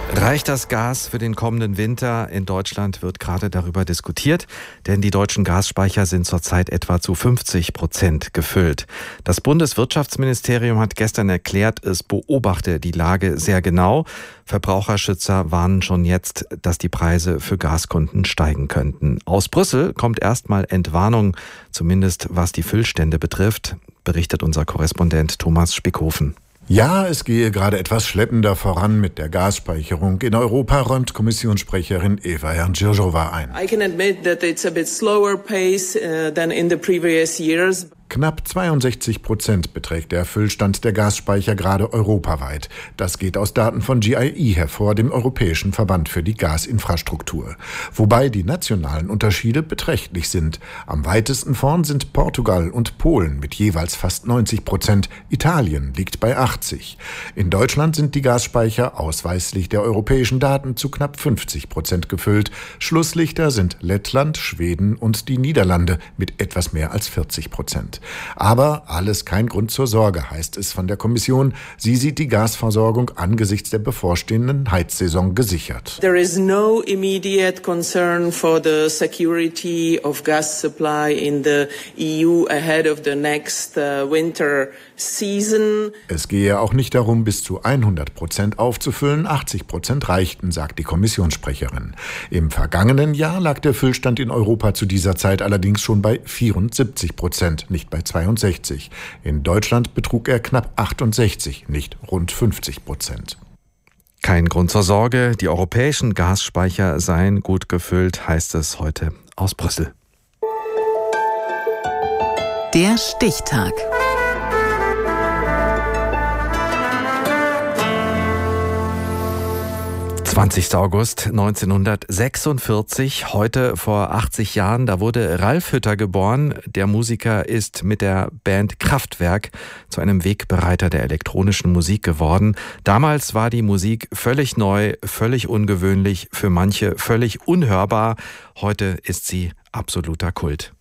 Reicht das Gas für den kommenden Winter? In Deutschland wird gerade darüber diskutiert, denn die deutschen Gasspeicher sind zurzeit etwa zu 50% gefüllt. Das Bundeswirtschaftsministerium hat gestern erklärt, es beobachte die Lage sehr genau. Verbraucherschützer warnen schon jetzt, dass die Preise für Gaskunden steigen könnten. Aus Brüssel kommt erstmal Entwarnung, zumindest was die Füllstände betrifft, berichtet unser Korrespondent Thomas Spickhofen. Ja, es gehe gerade etwas schleppender voran mit der Gasspeicherung. In Europa räumt Kommissionssprecherin Eva Janjiřová ein. I can admit that it's a bit slower pace than in the previous years. Knapp 62% beträgt der Füllstand der Gasspeicher gerade europaweit. Das geht aus Daten von GIE hervor, dem Europäischen Verband für die Gasinfrastruktur. Wobei die nationalen Unterschiede beträchtlich sind. Am weitesten vorn sind Portugal und Polen mit jeweils fast 90%. Italien liegt bei 80%. In Deutschland sind die Gasspeicher ausweislich der europäischen Daten zu knapp 50% gefüllt. Schlusslichter sind Lettland, Schweden und die Niederlande mit etwas mehr als 40%. Aber alles kein Grund zur Sorge, heißt es von der Kommission. Sie sieht die Gasversorgung angesichts der bevorstehenden Heizsaison gesichert. There is no immediate concern for the security of gas supply in the EU ahead of the next winter season. Es gehe auch nicht darum, bis zu 100% aufzufüllen. 80% reichten, sagt die Kommissionssprecherin. Im vergangenen Jahr lag der Füllstand in Europa zu dieser Zeit allerdings schon bei 74%, nicht bei 62%. In Deutschland betrug er knapp 68%, nicht rund 50%. Kein Grund zur Sorge, die europäischen Gasspeicher seien gut gefüllt, heißt es heute aus Brüssel. Der Stichtag. 20. August 1946, heute vor 80 Jahren, da wurde Ralf Hütter geboren. Der Musiker ist mit der Band Kraftwerk zu einem Wegbereiter der elektronischen Musik geworden. Damals war die Musik völlig neu, völlig ungewöhnlich, für manche völlig unhörbar. Heute ist sie absoluter Kult.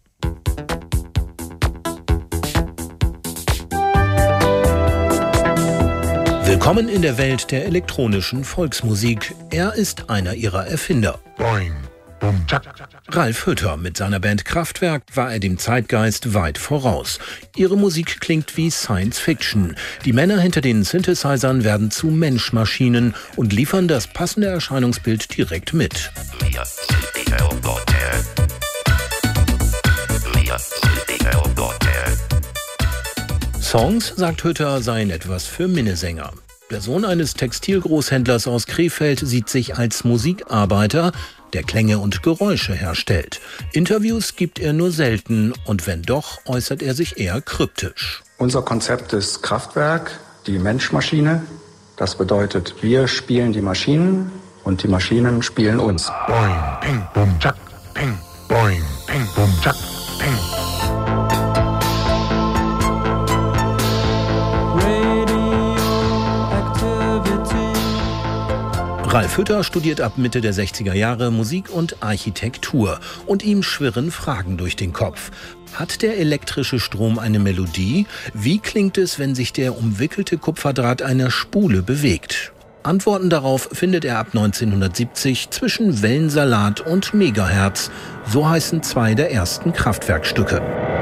Willkommen in der Welt der elektronischen Volksmusik. Er ist einer ihrer Erfinder. Boing, bum, tschak. Ralf Hütter. Mit seiner Band Kraftwerk war er dem Zeitgeist weit voraus. Ihre Musik klingt wie Science Fiction. Die Männer hinter den Synthesizern werden zu Menschmaschinen und liefern das passende Erscheinungsbild direkt mit. Songs, sagt Hütter, seien etwas für Minnesänger. Der Sohn eines Textilgroßhändlers aus Krefeld sieht sich als Musikarbeiter, der Klänge und Geräusche herstellt. Interviews gibt er nur selten und wenn doch, äußert er sich eher kryptisch. Unser Konzept ist Kraftwerk, die Menschmaschine. Das bedeutet, wir spielen die Maschinen und die Maschinen spielen uns. Boing, ping, bum, tschak, ping, boing, ping, bum, tschak, ping. Ralf Hütter studiert ab Mitte der 60er Jahre Musik und Architektur und ihm schwirren Fragen durch den Kopf. Hat der elektrische Strom eine Melodie? Wie klingt es, wenn sich der umwickelte Kupferdraht einer Spule bewegt? Antworten darauf findet er ab 1970 zwischen Wellensalat und Megahertz. So heißen zwei der ersten Kraftwerkstücke.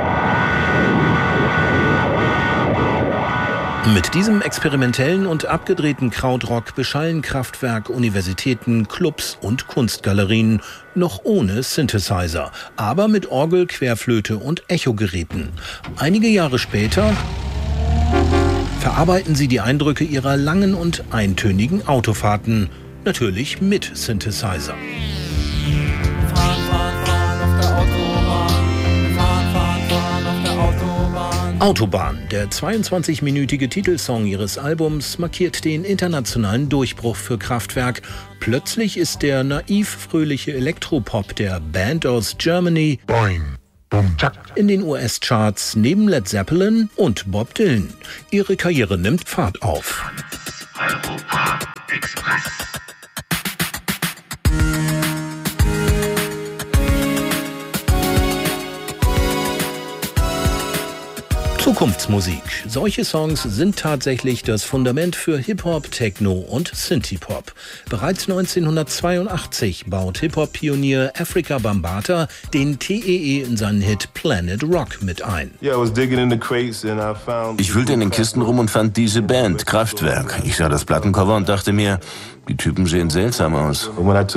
Mit diesem experimentellen und abgedrehten Krautrock beschallen Kraftwerk Universitäten, Clubs und Kunstgalerien, noch ohne Synthesizer, aber mit Orgel, Querflöte und Echogeräten. Einige Jahre später verarbeiten sie die Eindrücke ihrer langen und eintönigen Autofahrten, natürlich mit Synthesizer. Autobahn, der 22-minütige Titelsong ihres Albums, markiert den internationalen Durchbruch für Kraftwerk. Plötzlich ist der naiv-fröhliche Elektropop der Band aus Germany Boing, bum, tschak. in den US-Charts neben Led Zeppelin und Bob Dylan. Ihre Karriere nimmt Fahrt auf. Europa Express. Zukunft Zukunftsmusik. Solche Songs sind tatsächlich das Fundament für Hip-Hop, Techno und Synthie-Pop. Bereits 1982 baut Hip-Hop-Pionier Afrika Bambaataa den TEE in seinen Hit Planet Rock mit ein. Ich wühlte in den Kisten rum und fand diese Band, Kraftwerk. Ich sah das Plattencover und dachte mir, die Typen sehen seltsam aus.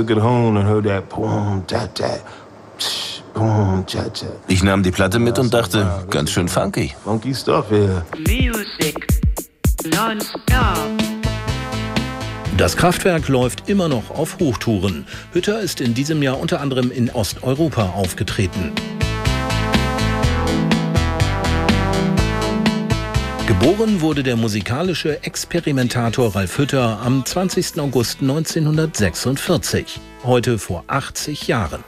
Ich nahm die Platte mit und dachte, ganz schön funky. Das Kraftwerk läuft immer noch auf Hochtouren. Hütter ist in diesem Jahr unter anderem in Osteuropa aufgetreten. Geboren wurde der musikalische Experimentator Ralf Hütter am 20. August 1946, heute vor 80 Jahren.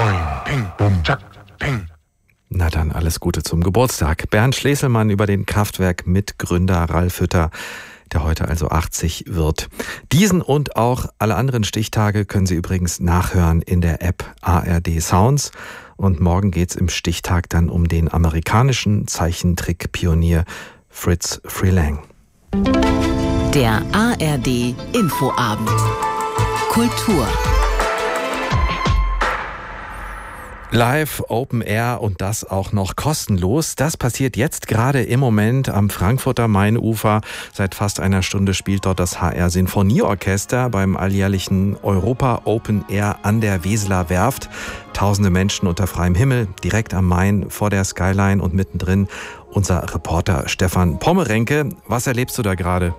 Na dann alles Gute zum Geburtstag. Bernd Schleselmann über den Kraftwerk-Mitgründer Ralf Hütter, der heute also 80 wird. Diesen und auch alle anderen Stichtage können Sie übrigens nachhören in der App ARD Sounds. Und morgen geht's im Stichtag dann um den amerikanischen Zeichentrick-Pionier Fritz Freleng. Der ARD Infoabend. Kultur. Live, Open Air und das auch noch kostenlos. Das passiert jetzt gerade im Moment am Frankfurter Mainufer. Seit fast einer Stunde spielt dort das HR Sinfonieorchester beim alljährlichen Europa Open Air an der Weseler Werft. Tausende Menschen unter freiem Himmel, direkt am Main vor der Skyline und mittendrin unser Reporter Stefan Pommerenke. Was erlebst du da gerade?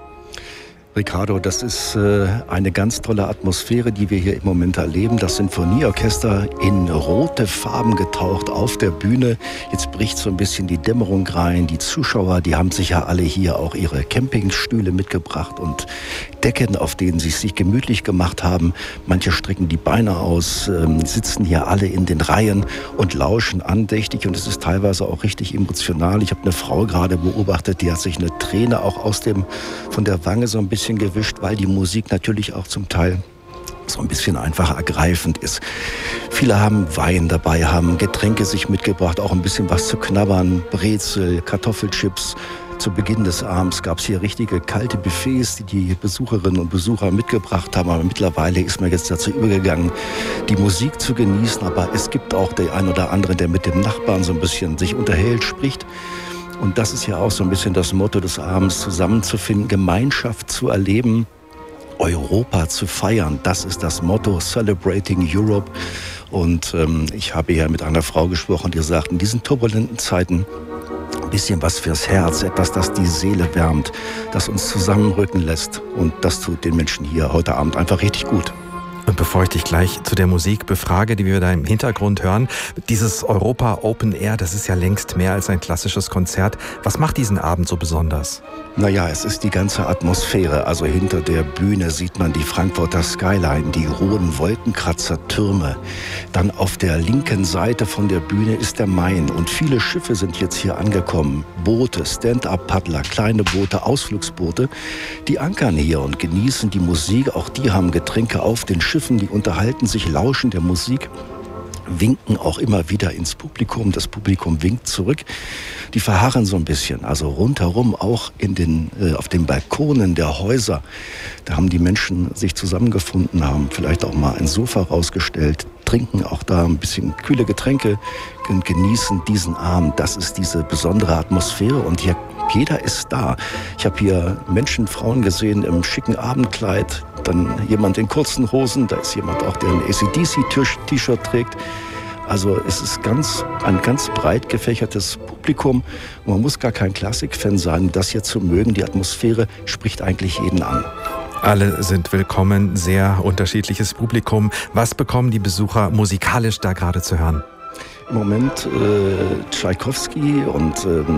Ricardo, das ist eine ganz tolle Atmosphäre, die wir hier im Moment erleben. Das Sinfonieorchester in rote Farben getaucht auf der Bühne. Jetzt bricht so ein bisschen die Dämmerung rein. Die Zuschauer, die haben sich ja alle hier auch ihre Campingstühle mitgebracht und Decken, auf denen sie es sich gemütlich gemacht haben. Manche strecken die Beine aus, sitzen hier alle in den Reihen und lauschen andächtig. Und es ist teilweise auch richtig emotional. Ich habe eine Frau gerade beobachtet, die hat sich eine Träne auch von der Wange so ein bisschen gewischt, weil die Musik natürlich auch zum Teil so ein bisschen einfach ergreifend ist. Viele haben Wein dabei, haben Getränke sich mitgebracht, auch ein bisschen was zu knabbern, Brezel, Kartoffelchips. Zu Beginn des Abends gab es hier richtige kalte Buffets, die Besucherinnen und Besucher mitgebracht haben. Aber mittlerweile ist man jetzt dazu übergegangen, die Musik zu genießen. Aber es gibt auch den einen oder anderen, der mit dem Nachbarn so ein bisschen sich unterhält, spricht. Und das ist ja auch so ein bisschen das Motto des Abends, zusammenzufinden, Gemeinschaft zu erleben, Europa zu feiern. Das ist das Motto, Celebrating Europe. Und ich habe hier mit einer Frau gesprochen, die sagt, in diesen turbulenten Zeiten ein bisschen was fürs Herz, etwas, das die Seele wärmt, das uns zusammenrücken lässt. Und das tut den Menschen hier heute Abend einfach richtig gut. Und bevor ich dich gleich zu der Musik befrage, die wir da im Hintergrund hören, dieses Europa Open Air, das ist ja längst mehr als ein klassisches Konzert. Was macht diesen Abend so besonders? Naja, es ist die ganze Atmosphäre. Also hinter der Bühne sieht man die Frankfurter Skyline, die hohen Wolkenkratzer-Türme. Dann auf der linken Seite von der Bühne ist der Main. Und viele Schiffe sind jetzt hier angekommen. Boote, Stand-up-Paddler, kleine Boote, Ausflugsboote. Die ankern hier und genießen die Musik. Auch die haben Getränke auf den Schiffen, die unterhalten sich, lauschen der Musik, winken auch immer wieder ins Publikum. Das Publikum winkt zurück. Die verharren so ein bisschen, also rundherum auch auf den Balkonen der Häuser. Da haben die Menschen sich zusammengefunden, haben vielleicht auch mal ein Sofa rausgestellt, trinken auch da ein bisschen kühle Getränke und genießen diesen Abend. Das ist diese besondere Atmosphäre und hier jeder ist da. Ich habe hier Menschen, Frauen gesehen im schicken Abendkleid, dann jemand in kurzen Hosen, da ist jemand auch, der ein AC/DC-T-Shirt trägt. Also es ist ein ganz breit gefächertes Publikum. Man muss gar kein Klassikfan sein, das hier zu mögen. Die Atmosphäre spricht eigentlich jeden an. Alle sind willkommen, sehr unterschiedliches Publikum. Was bekommen die Besucher musikalisch da gerade zu hören? Im Moment Tschaikowski und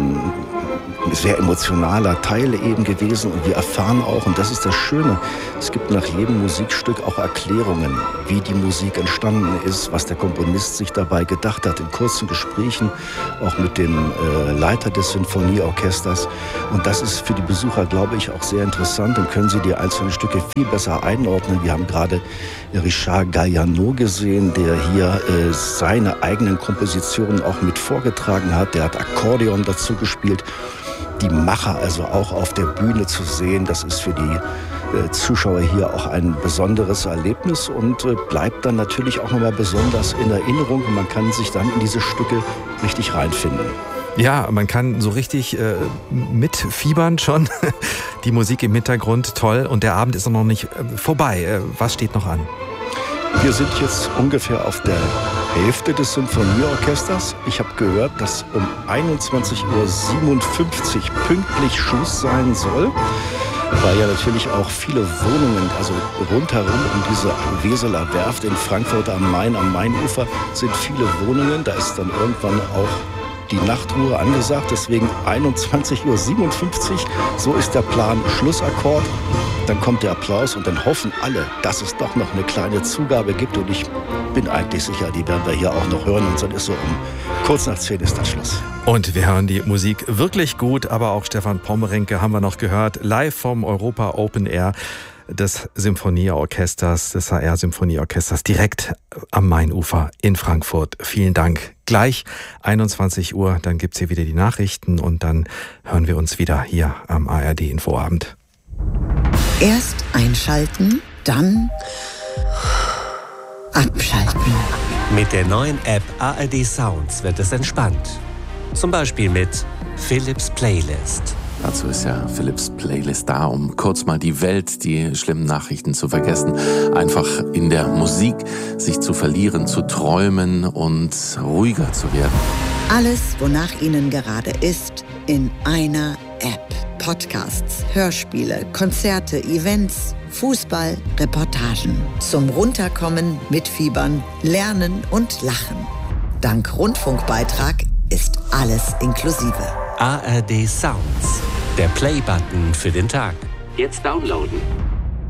sehr emotionaler Teil eben gewesen. Und wir erfahren auch, und das ist das Schöne, es gibt nach jedem Musikstück auch Erklärungen, wie die Musik entstanden ist, was der Komponist sich dabei gedacht hat, in kurzen Gesprächen, auch mit dem Leiter des Sinfonieorchesters. Und das ist für die Besucher, glaube ich, auch sehr interessant. Dann können sie die einzelnen Stücke viel besser einordnen. Wir haben gerade Richard Galliano gesehen, der hier seine eigenen Kompositionen Kompositionen auch mit vorgetragen hat. Der hat Akkordeon dazu gespielt. Die Macher also auch auf der Bühne zu sehen, das ist für die Zuschauer hier auch ein besonderes Erlebnis und bleibt dann natürlich auch nochmal besonders in Erinnerung. Und man kann sich dann in diese Stücke richtig reinfinden. Ja, man kann so richtig mitfiebern schon. Die Musik im Hintergrund, toll. Und der Abend ist noch nicht vorbei. Was steht noch an? Wir sind jetzt ungefähr auf der Hälfte des Symphonieorchesters. Ich habe gehört, dass um 21:57 Uhr pünktlich Schluss sein soll. Weil ja natürlich auch viele Wohnungen, also rundherum um diese Weseler Werft in Frankfurt am Main, am Mainufer, sind viele Wohnungen. Da ist dann irgendwann auch die Nachtruhe angesagt. Deswegen 21:57 Uhr, so ist der Plan, Schlussakkord. Dann kommt der Applaus und dann hoffen alle, dass es doch noch eine kleine Zugabe gibt. Und ich bin eigentlich sicher, die werden wir hier auch noch hören. Und dann ist so kurz nach 10 ist dann Schluss. Und wir hören die Musik wirklich gut, aber auch Stefan Pommerenke haben wir noch gehört, live vom Europa Open Air des Symphonieorchesters, des HR-Symphonieorchesters, direkt am Mainufer in Frankfurt. Vielen Dank. Gleich 21 Uhr, dann gibt's hier wieder die Nachrichten und dann hören wir uns wieder hier am ARD-Infoabend. Erst einschalten, dann abschalten. Mit der neuen App ARD Sounds wird es entspannt. Zum Beispiel mit Philips Playlist. Dazu ist ja Philips Playlist da, um kurz mal die Welt, die schlimmen Nachrichten zu vergessen. Einfach in der Musik sich zu verlieren, zu träumen und ruhiger zu werden. Alles, wonach Ihnen gerade ist, in einer App. Podcasts, Hörspiele, Konzerte, Events, Fußball, Reportagen. Zum Runterkommen, Mitfiebern, Lernen und Lachen. Dank Rundfunkbeitrag ist alles inklusive. ARD Sounds, der Play-Button für den Tag. Jetzt downloaden.